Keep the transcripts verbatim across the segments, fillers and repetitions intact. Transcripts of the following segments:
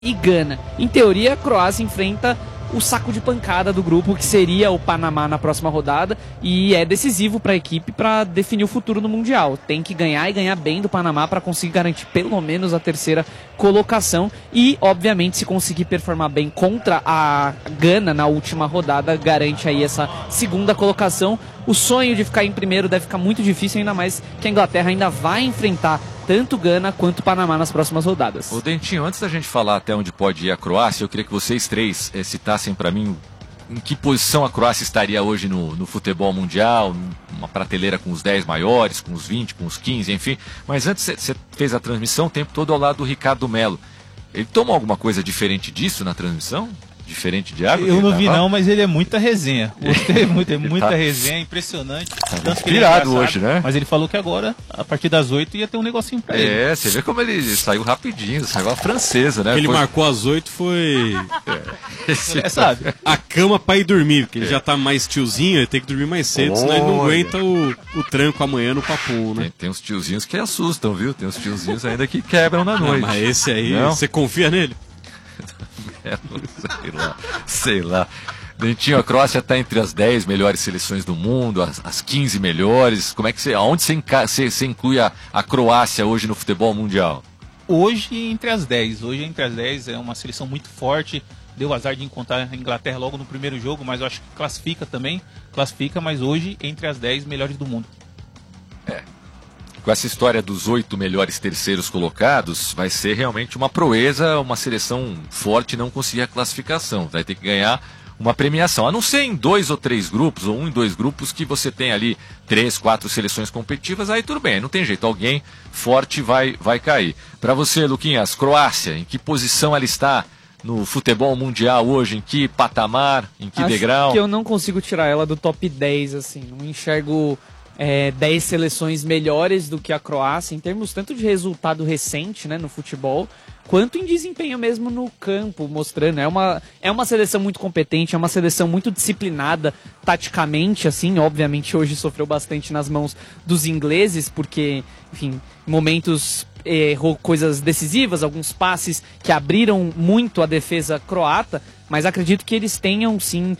e Gana. Em teoria, a Croácia enfrenta o saco de pancada do grupo, que seria o Panamá na próxima rodada, e é decisivo para a equipe para definir o futuro no Mundial. Tem que ganhar e ganhar bem do Panamá para conseguir garantir pelo menos a terceira colocação e, obviamente, se conseguir performar bem contra a Gana na última rodada, garante aí essa segunda colocação. O sonho de ficar em primeiro deve ficar muito difícil, ainda mais que a Inglaterra ainda vai enfrentar tanto Gana quanto Panamá nas próximas rodadas. Ô Dentinho, antes da gente falar até onde pode ir a Croácia, eu queria que vocês três eh, citassem para mim em que posição a Croácia estaria hoje no, no futebol mundial, uma prateleira com os dez maiores, com os vinte, com os quinze, enfim. Mas antes você fez a transmissão o tempo todo ao lado do Ricardo Melo. Ele tomou alguma coisa diferente disso na transmissão? Diferente de água? Eu não vi não, mas ele é muita resenha. Gostei muito, é muita tá... resenha, impressionante. Tá Tanto inspirado hoje, né? Mas ele falou que agora, a partir das oito, ia ter um negocinho pra é, ele. É, você vê como ele saiu rapidinho, saiu a francesa, né? Ele foi... marcou às oito, foi... É, Esse... sabe? A cama pra ir dormir, porque ele já tá mais tiozinho, ele tem que dormir mais cedo, senão ele não aguenta o, o tranco amanhã no papum, né? Tem, tem uns tiozinhos que assustam, viu? Tem uns tiozinhos ainda que quebram na noite. Não, mas esse aí, não? Você confia nele? É, sei lá, sei lá. Dentinho, a Croácia está entre as dez melhores seleções do mundo, as, as quinze melhores. Como é que você, aonde você, enca, você, você inclui a, a Croácia hoje no futebol mundial? Hoje entre as dez. Hoje entre as dez é uma seleção muito forte. Deu azar de encontrar a Inglaterra logo no primeiro jogo, mas eu acho que classifica também. Classifica, mas hoje entre as dez melhores do mundo. É. Com essa história dos oito melhores terceiros colocados, vai ser realmente uma proeza, uma seleção forte não conseguir a classificação. Vai ter que ganhar uma premiação. A não ser em dois ou três grupos, ou um em dois grupos, que você tem ali três, quatro seleções competitivas, aí tudo bem, não tem jeito, alguém forte vai, vai cair. Para você, Luquinhas, Croácia, em que posição ela está no futebol mundial hoje? Em que patamar? Em que Acho degrau? que eu não consigo tirar ela do top dez, assim. Não enxergo é, dez seleções melhores do que a Croácia, em termos tanto de resultado recente, né, no futebol, quanto em desempenho mesmo no campo, mostrando. É uma, é uma seleção muito competente, é uma seleção muito disciplinada taticamente, assim. Obviamente hoje sofreu bastante nas mãos dos ingleses, porque, enfim, momentos... errou coisas decisivas, alguns passes que abriram muito a defesa croata, mas acredito que eles tenham sim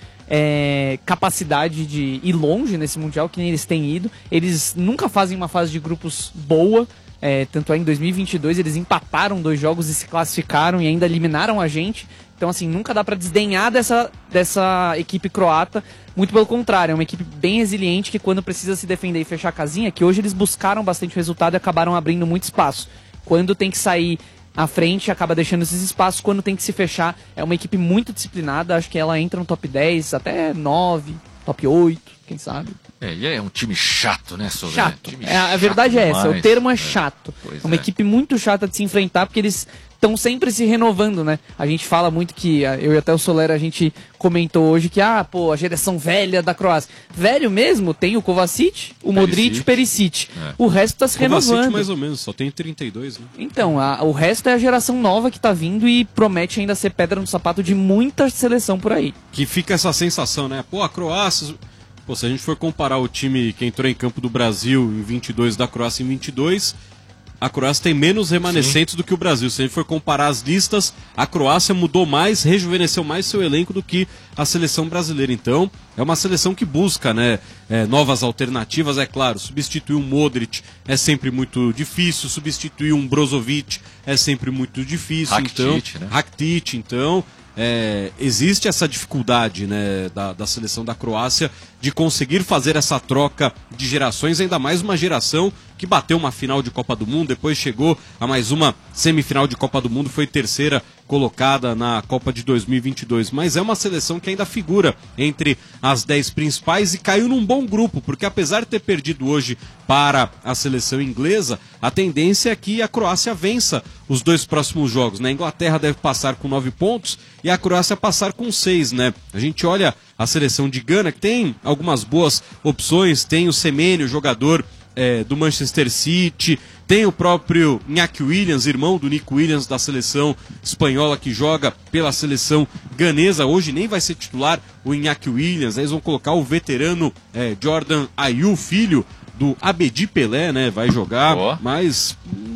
é, capacidade de ir longe nesse Mundial, que nem eles têm ido. Eles nunca fazem uma fase de grupos boa, é, tanto é em dois mil e vinte e dois eles empataram dois jogos e se classificaram e ainda eliminaram a gente. Então, assim, nunca dá pra desdenhar dessa, dessa equipe croata. Muito pelo contrário, é uma equipe bem resiliente que quando precisa se defender e fechar a casinha, que hoje eles buscaram bastante resultado e acabaram abrindo muito espaço. Quando tem que sair à frente, acaba deixando esses espaços. Quando tem que se fechar, é uma equipe muito disciplinada. Acho que ela entra no top dez, até nove, top oito, quem sabe. É, e é um time chato, né, Solé? Chato. Time É, a chato verdade é demais. essa, o termo é chato. É, é uma é. equipe muito chata de se enfrentar, porque eles estão sempre se renovando, né? A gente fala muito que, eu e até o Soler, a gente comentou hoje que, ah, pô, a geração velha da Croácia. Velho mesmo, tem o Kovacic, o Modric e o Perisic. É. O resto tá se Kovacic renovando. mais ou menos, só tem trinta e dois, né? Então, a, o resto é a geração nova que tá vindo e promete ainda ser pedra no sapato de muita seleção por aí. Que fica essa sensação, né? Pô, a Croácia... Pô, se a gente for comparar o time que entrou em campo do Brasil em vinte e dois da Croácia em vinte e dois... a Croácia tem menos remanescentes Sim. do que o Brasil. Se a gente for comparar as listas, a Croácia mudou mais, rejuvenesceu mais seu elenco do que a seleção brasileira. Então, é uma seleção que busca, né, é, novas alternativas, é claro. Substituir um Modric é sempre muito difícil, substituir um Brozovic é sempre muito difícil. Rakitic, então, né? Rakitic, então... É, existe essa dificuldade, né, da, da seleção da Croácia de conseguir fazer essa troca de gerações, ainda mais uma geração que bateu uma final de Copa do Mundo, depois chegou a mais uma semifinal de Copa do Mundo, foi terceira colocada na Copa de dois mil e vinte e dois, mas é uma seleção que ainda figura entre as dez principais e caiu num bom grupo, porque apesar de ter perdido hoje para a seleção inglesa, a tendência é que a Croácia vença os dois próximos jogos, né? A Inglaterra deve passar com nove pontos e a Croácia passar com seis, né? A gente olha a seleção de Gana, que tem algumas boas opções, tem o Semenyo, jogador é, do Manchester City, tem o próprio Iñaki Williams, irmão do Nico Williams, da seleção espanhola, que joga pela seleção ganesa. Hoje nem vai ser titular o Iñaki Williams, eles vão colocar o veterano é, Jordan Ayew, filho do Abedi Pelé, né? Vai jogar, oh. mas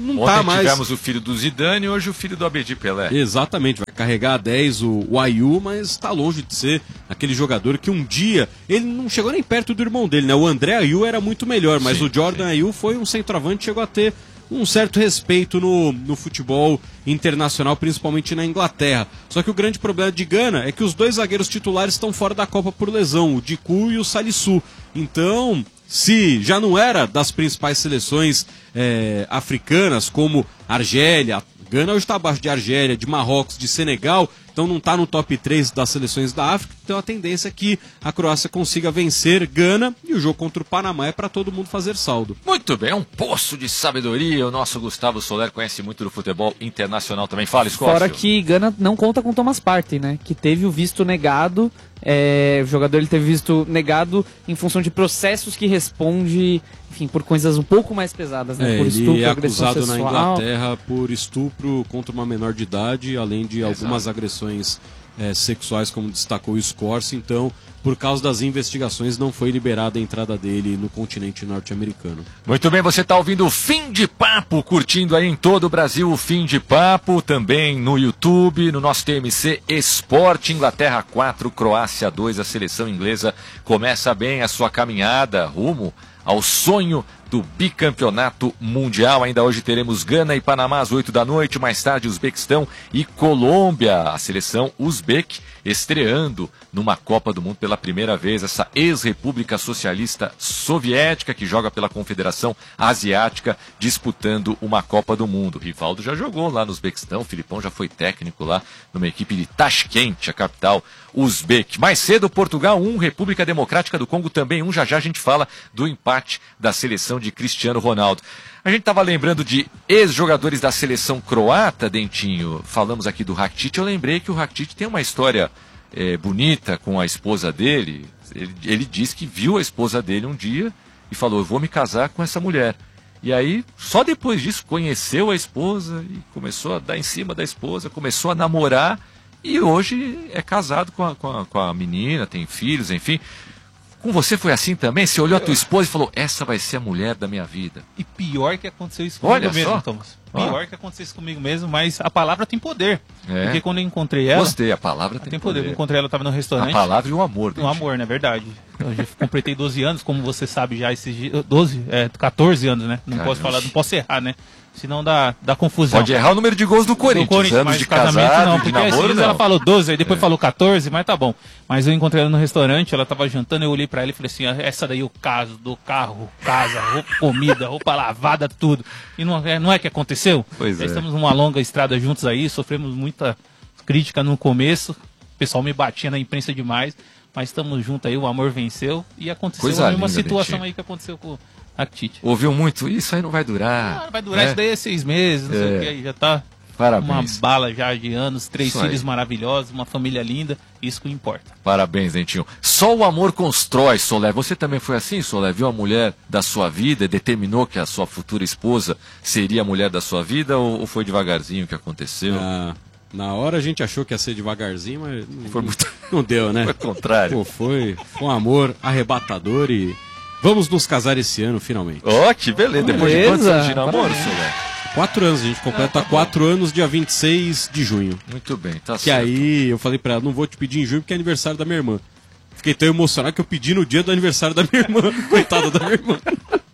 não Ontem tá mais. tivemos o filho do Zidane e hoje o filho do Abedi Pelé. Exatamente, vai carregar a dez o, o Ayew, mas está longe de ser aquele jogador que um dia, ele não chegou nem perto do irmão dele, né? O André Ayew era muito melhor, mas sim, o Jordan Ayew foi um centroavante que chegou a ter um certo respeito no, no futebol internacional, principalmente na Inglaterra. Só que o grande problema de Gana é que os dois zagueiros titulares estão fora da Copa por lesão, o Diku e o Salisu. Então, se já não era das principais seleções é, africanas, como Argélia, Gana hoje está abaixo de Argélia, de Marrocos, de Senegal, então não está no top três das seleções da África, então a tendência é que a Croácia consiga vencer Gana e o jogo contra o Panamá é para todo mundo fazer saldo. Muito bem, é um poço de sabedoria, o nosso Gustavo Soler conhece muito do futebol internacional também. Fala, Scott. Fora que Gana não conta com Thomas Partey, né, que teve o visto negado, é, o jogador ele teve visto negado em função de processos que responde, enfim, por coisas um pouco mais pesadas, né, é, por estupro, ele é agressão acusado sexual. na Inglaterra por estupro contra uma menor de idade, além de Exato. algumas agressões É, sexuais, como destacou o Scorsi. Então, por causa das investigações, não foi liberada a entrada dele no continente norte-americano. Muito bem, você está ouvindo o Fim de Papo, curtindo aí em todo o Brasil o Fim de Papo, também no YouTube, no nosso T M C Esporte. Inglaterra quatro, Croácia dois, a seleção inglesa começa bem a sua caminhada rumo ao sonho do bicampeonato mundial. Ainda hoje teremos Gana e Panamá às oito da noite, mais tarde Uzbequistão e Colômbia. A seleção uzbeque estreando numa Copa do Mundo pela primeira vez, essa ex-república socialista soviética que joga pela Confederação Asiática disputando uma Copa do Mundo. Rivaldo já jogou lá no Uzbequistão, o Filipão já foi técnico lá numa equipe de Tashkent, a capital uzbeque. Mais cedo, Portugal um, República Democrática do Congo também um. Já já a gente fala do empate da seleção de Cristiano Ronaldo. A gente estava lembrando de ex-jogadores da seleção croata, Dentinho. Falamos aqui do Rakitic. Eu lembrei que o Rakitic tem uma história é, bonita com a esposa dele. Ele, ele disse que viu a esposa dele um dia e falou, eu vou me casar com essa mulher. E aí, só depois disso, conheceu a esposa e começou a dar em cima da esposa, começou a namorar e hoje é casado com a, com a, com a menina, tem filhos, enfim. Com você foi assim também? Você olhou a tua esposa e falou, essa vai ser a mulher da minha vida. E pior que aconteceu isso comigo Olha mesmo, só. Thomas. Ó. Pior que aconteceu isso comigo mesmo, mas a palavra tem poder. É. Porque quando eu encontrei ela... Gostei, a palavra tem, tem poder. poder. Eu encontrei ela, eu tava no restaurante. A palavra e o amor. Um amor, né? Verdade. Eu já completei doze anos, como você sabe já, esses dias... doze, é, catorze anos, né? Não Caramba. posso falar, não posso errar, né? Senão dá, dá confusão. Pode errar o número de gols do Corinthians, Do Corinthians, anos mas de casamento casado, não, de porque esses namoro dias não. ela falou doze, aí depois É. falou catorze, mas tá bom. Mas eu encontrei ela no restaurante, ela tava jantando, eu olhei pra ela e falei assim, essa daí eu caso, do carro, casa, roupa, comida, roupa lavada, tudo. E não é, não é que aconteceu? Pois Já é. Estamos numa longa estrada juntos aí, sofremos muita crítica no começo, o pessoal me batia na imprensa demais, mas estamos juntos aí, o amor venceu e aconteceu Coisa a mesma linda, situação Dentinho. aí que aconteceu com a Tite. Ouviu muito? Isso aí não vai durar. Ah, vai durar né? isso daí é seis meses, não sei É. o que, aí já tá... Parabéns. Uma bala já de anos, três Isso filhos aí. maravilhosos, uma família linda, isso que importa. Parabéns, Dentinho. Só o amor constrói, Solé. Você também foi assim, Solé? Viu a mulher da sua vida e determinou que a sua futura esposa seria a mulher da sua vida ou, ou foi devagarzinho que aconteceu? Ah, na hora a gente achou que ia ser devagarzinho, mas não, Foi muito- não deu, né? Foi o contrário. Pô, foi, foi um amor arrebatador e vamos nos casar esse ano, finalmente. Ó, que beleza. Depois de Beleza. quantos anos de namoro, Parabéns. Solé? Quatro anos, a gente completa quatro anos dia vinte e seis de junho. Muito bem, tá Que certo. aí eu falei pra ela, não vou te pedir em junho porque é aniversário da minha irmã. Fiquei tão emocionado que eu pedi no dia do aniversário da minha irmã. Coitada da minha irmã.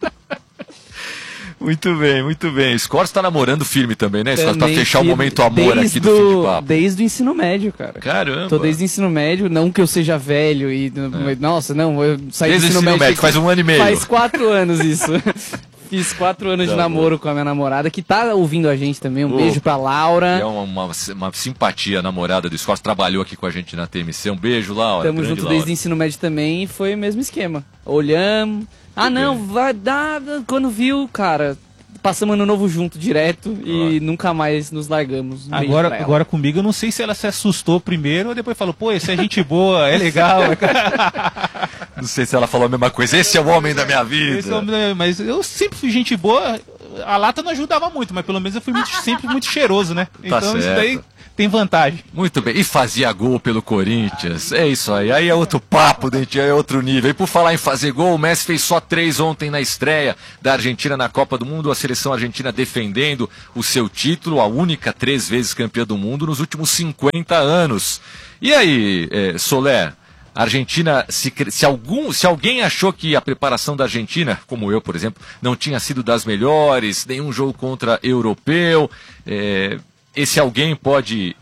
Muito bem, muito bem. Scorse tá namorando firme também, né, Scorse? Pra Também fechar o firme, momento amor desde aqui do Fim de o- Papo. Desde o ensino médio, cara. Caramba. Tô desde o ensino médio, não que eu seja velho e... Nossa, não, eu saí Desde o do ensino, ensino médio, médio... faz um ano e meio. Faz quatro anos isso. Fiz quatro anos Tá de namoro com a minha namorada, que tá ouvindo a gente também. Um Ô, beijo pra Laura. É uma, uma, uma simpatia, a namorada do Scorse, trabalhou aqui com a gente na T M C. Um beijo, Laura. Tamo grande junto Laura. desde o ensino médio também e foi o mesmo esquema. Olhamos. Ah, não, vai dar. Quando viu, cara, passamos ano novo junto direto e nunca mais nos largamos. Um beijo Agora, pra ela. agora comigo, eu não sei se ela se assustou primeiro ou depois falou, pô, esse é gente boa, é legal. Não sei se ela falou a mesma coisa. Esse é o homem da minha vida. Esse é o- mas eu sempre fui gente boa, a lata não ajudava muito, mas pelo menos eu fui muito- sempre muito cheiroso, né? Então isso certo. daí tem vantagem. Muito bem, e fazia gol pelo Corinthians, é isso aí, aí é outro papo, Dentinho, é outro nível. E por falar em fazer gol, o Messi fez só três ontem na estreia da Argentina na Copa do Mundo, a seleção argentina defendendo o seu título, a única três vezes campeã do mundo nos últimos cinquenta anos. E aí, é, Soler, a Argentina, se, se, algum, se alguém achou que a preparação da Argentina, como eu, por exemplo, não tinha sido das melhores, nenhum jogo contra europeu, é, esse alguém pode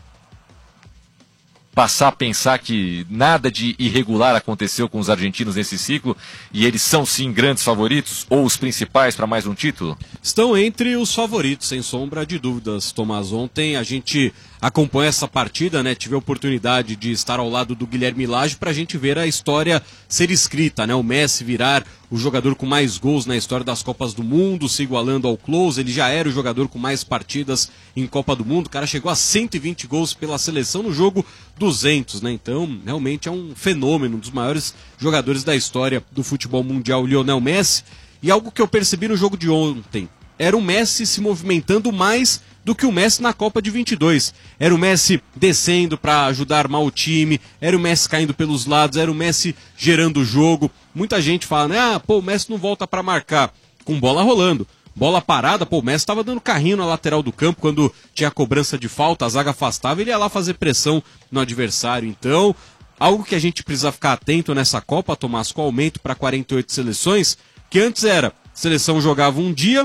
passar a pensar que nada de irregular aconteceu com os argentinos nesse ciclo e eles são sim grandes favoritos ou os principais para mais um título? Estão entre os favoritos, sem sombra de dúvidas, Tomás. Ontem a gente acompanha essa partida, né? Tive a oportunidade de estar ao lado do Guilherme Lage para a gente ver a história ser escrita, né? O Messi virar o jogador com mais gols na história das Copas do Mundo, se igualando ao Klose. Ele já era o jogador com mais partidas em Copa do Mundo. O cara chegou a cento e vinte gols pela seleção no jogo duzentos, né? Então, realmente é um fenômeno, um dos maiores jogadores da história do futebol mundial, Lionel Messi. E algo que eu percebi no jogo de ontem, era o Messi se movimentando mais do que o Messi na Copa de vinte e dois. Era o Messi descendo para ajudar a armar o time, era o Messi caindo pelos lados, era o Messi gerando o jogo. Muita gente fala, né? Ah, pô, o Messi não volta para marcar. Com bola rolando. Bola parada, pô, o Messi estava dando carrinho na lateral do campo quando tinha cobrança de falta, a zaga afastava, ele ia lá fazer pressão no adversário. Então, algo que a gente precisa ficar atento nessa Copa, Tomás, com o aumento para quarenta e oito seleções, que antes era, a seleção jogava um dia,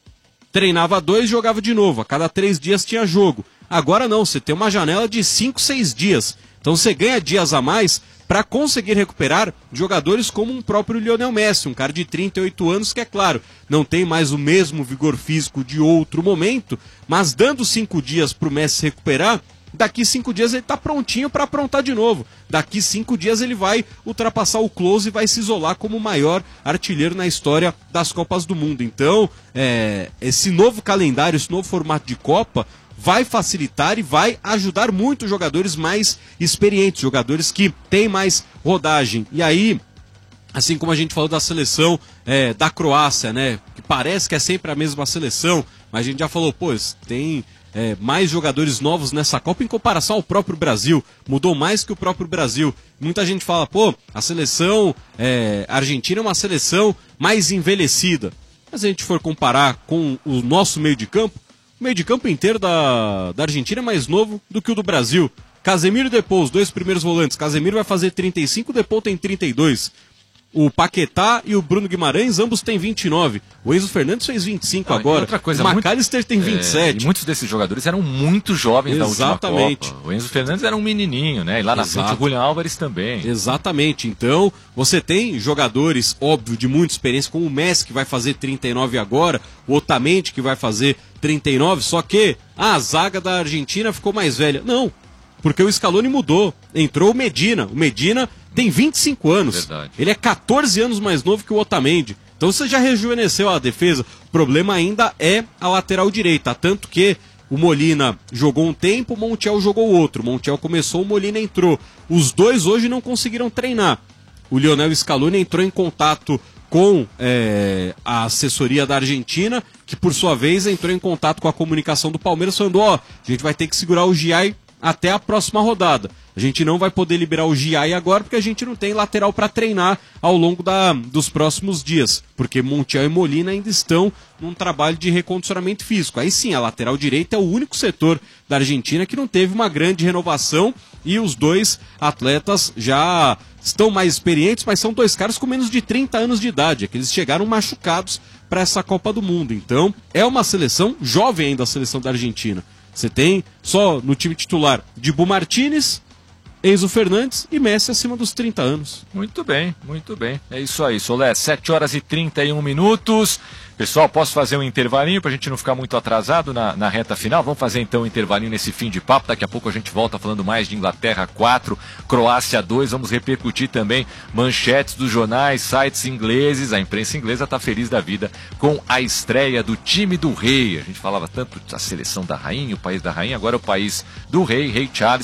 treinava dois, jogava de novo. A cada três dias tinha jogo. Agora não, você tem uma janela de cinco, seis dias. Então você ganha dias a mais para conseguir recuperar jogadores como um próprio Lionel Messi, um cara de trinta e oito anos que, é claro, não tem mais o mesmo vigor físico de outro momento, mas dando cinco dias para o Messi recuperar, daqui cinco dias ele está prontinho para aprontar de novo. Daqui cinco dias ele vai ultrapassar o Klose e vai se isolar como o maior artilheiro na história das Copas do Mundo. Então, é, esse novo calendário, esse novo formato de Copa vai facilitar e vai ajudar muito os jogadores mais experientes, jogadores que têm mais rodagem. E aí, assim como a gente falou da seleção é, da Croácia, né, que parece que é sempre a mesma seleção, mas a gente já falou, pô, tem é, mais jogadores novos nessa Copa em comparação ao próprio Brasil, mudou mais que o próprio Brasil. Muita gente fala, pô, a seleção é, argentina é uma seleção mais envelhecida. Mas se a gente for comparar com o nosso meio de campo, o meio de campo inteiro da, da Argentina é mais novo do que o do Brasil. Casemiro e Depou, os dois primeiros volantes. Casemiro vai fazer trinta e cinco, Depou tem trinta e dois. O Paquetá e o Bruno Guimarães, ambos têm vinte e nove. O Enzo Fernandes fez vinte e cinco Não, agora. Outra coisa, o McAllister muito, tem vinte e sete. É, e muitos desses jogadores eram muito jovens Exatamente. na última Copa. O Enzo Fernandes era um menininho, né? E lá na Exato. frente o Julián Álvares também. Exatamente. Então, você tem jogadores, óbvio, de muita experiência, como o Messi, que vai fazer trinta e nove agora, o Otamendi, que vai fazer trinta e nove, só que ah, a zaga da Argentina ficou mais velha. Não, porque o Scaloni mudou. Entrou o Medina. O Medina tem vinte e cinco anos. Verdade. Ele é catorze anos mais novo que o Otamendi. Então você já rejuvenesceu a defesa. O problema ainda é a lateral direita. Tanto que o Molina jogou um tempo, o Montiel jogou outro. O Montiel começou, o Molina entrou. Os dois hoje não conseguiram treinar. O Lionel Scaloni entrou em contato com é, a assessoria da Argentina, que por sua vez entrou em contato com a comunicação do Palmeiras, falando, ó, oh, a gente vai ter que segurar o Giai até a próxima rodada. A gente não vai poder liberar o Giai agora porque a gente não tem lateral para treinar ao longo da, dos próximos dias, porque Montiel e Molina ainda estão num trabalho de recondicionamento físico. Aí sim, a lateral direita é o único setor da Argentina que não teve uma grande renovação e os dois atletas já estão mais experientes, mas são dois caras com menos de trinta anos de idade, é que eles chegaram machucados para essa Copa do Mundo. Então, é uma seleção jovem ainda, a seleção da Argentina. Você tem só no time titular Dibu Martínez, Enzo Fernandes e Messi acima dos trinta anos. Muito bem, muito bem. É isso aí, Solé. sete horas e trinta e um minutos. Pessoal, posso fazer um intervalinho para a gente não ficar muito atrasado na, na reta final? Vamos fazer então um intervalinho nesse fim de papo. Daqui a pouco a gente volta falando mais de Inglaterra quatro, Croácia dois. Vamos repercutir também manchetes dos jornais, sites ingleses. A imprensa inglesa está feliz da vida com a estreia do time do rei. A gente falava tanto da seleção da rainha, o país da rainha, agora é o país do rei, Rei Charles,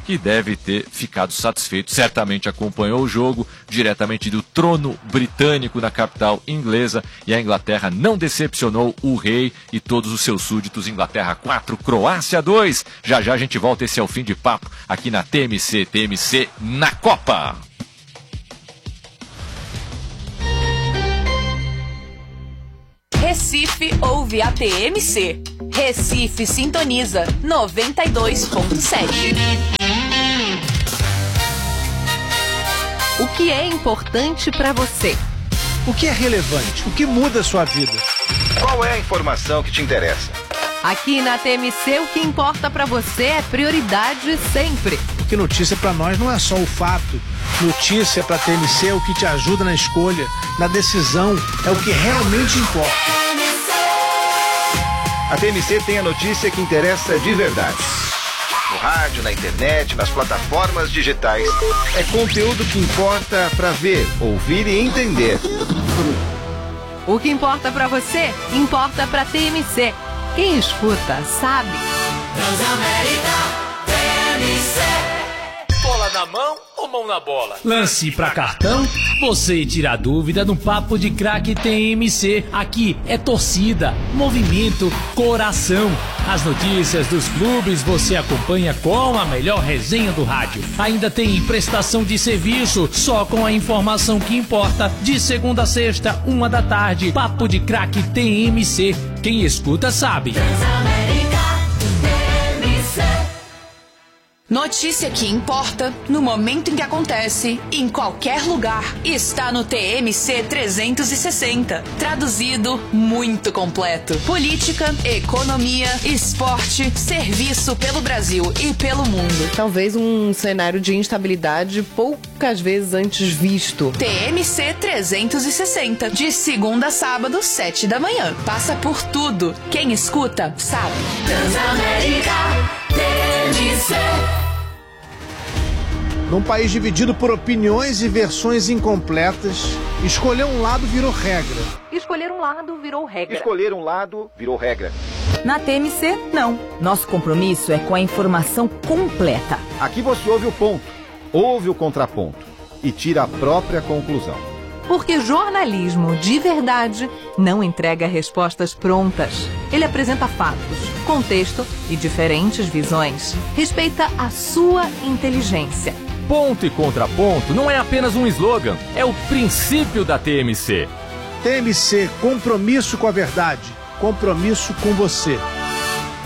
que deve ter ficado satisfeito. Certamente acompanhou o jogo diretamente do trono britânico na capital inglesa, e a Inglaterra não decepcionou o rei e todos os seus súditos. Inglaterra quatro, Croácia dois. Já já a gente volta, esse é o Fim de Papo aqui na T M C, T M C na Copa. Recife ouve a T M C. Recife sintoniza noventa e dois ponto sete. O que é importante para você? O que é relevante? O que muda a sua vida? Qual é a informação que te interessa? Aqui na T M C, o que importa para você é prioridade sempre. Porque notícia para nós não é só o fato. Notícia para a T M C é o que te ajuda na escolha, na decisão, é o que realmente importa. A T M C tem a notícia que interessa de verdade. No rádio, na internet, nas plataformas digitais. É conteúdo que importa para ver, ouvir e entender. O que importa para você, importa para a T M C. Quem escuta, sabe. Transamérica, T M C. Bola na mão ou mão na bola? Lance pra cartão, você tira a dúvida no Papo de Craque T M C. Aqui é torcida, movimento, coração. As notícias dos clubes você acompanha com a melhor resenha do rádio. Ainda tem prestação de serviço, só com a informação que importa. De segunda a sexta, uma da tarde. Papo de Craque T M C. Quem escuta sabe. Transamérica, T M C. Notícia que importa, no momento em que acontece, em qualquer lugar, está no T M C trezentos e sessenta. Traduzido, muito completo. Política, economia, esporte, serviço pelo Brasil e pelo mundo. Talvez um cenário de instabilidade poucas vezes antes visto. T M C trezentos e sessenta, de segunda a sábado, sete da manhã. Passa por tudo. Quem escuta, sabe. Transamérica, T M C. Num país dividido por opiniões e versões incompletas, escolher um lado virou regra. Escolher um lado virou regra. Escolher um lado virou regra. Na T M C, não. Nosso compromisso é com a informação completa. Aqui você ouve o ponto, ouve o contraponto e tira a própria conclusão. Porque jornalismo de verdade não entrega respostas prontas. Ele apresenta fatos, contexto e diferentes visões. Respeita a sua inteligência. Ponto e contraponto não é apenas um slogan, é o princípio da T M C. T M C, compromisso com a verdade, compromisso com você.